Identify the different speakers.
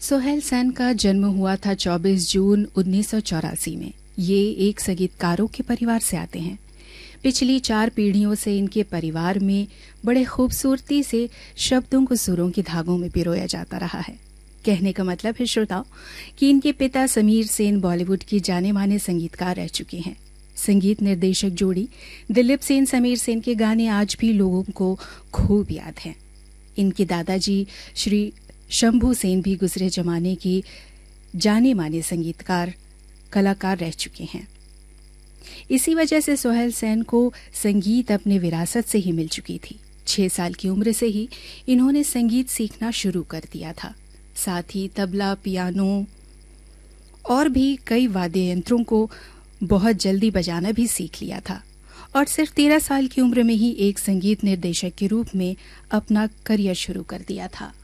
Speaker 1: सोहेल सेन का जन्म हुआ था 24 जून 1984 में। ये एक संगीतकारों के परिवार से आते हैं। पिछली 4 पीढ़ियों से इनके परिवार में बड़े खूबसूरती से शब्दों को सुरों के धागों में पिरोया जाता रहा है। कहने का मतलब है श्रोताओं कि इनके पिता समीर सेन बॉलीवुड की जाने माने संगीतकार रह चुके हैं। संगीत निर्देशक जोड़ी दिलीप सेन समीर सेन के गाने आज भी लोगों को खूब याद हैं। इनके दादाजी श्री शंभू सेन भी गुजरे जमाने के जाने माने संगीतकार कलाकार रह चुके हैं। इसी वजह से सोहेल सेन को संगीत अपने विरासत से ही मिल चुकी थी। 6 साल की उम्र से ही इन्होंने संगीत सीखना शुरू कर दिया था। साथ ही तबला, पियानो और भी कई वाद्य यंत्रों को बहुत जल्दी बजाना भी सीख लिया था और सिर्फ 13 साल की उम्र में ही एक संगीत निर्देशक के रूप में अपना करियर शुरू कर दिया था।